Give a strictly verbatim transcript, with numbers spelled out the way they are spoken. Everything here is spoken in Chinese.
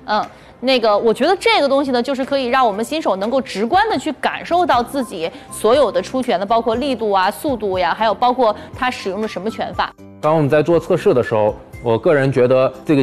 嗯。那个，我觉得这个东西呢，就是可以让我们新手能够直观的去感受到自己所有的出拳的，包括力度啊、速度呀，还有包括它使用的什么拳法。 当我们在做测试的时候，我个人觉得这个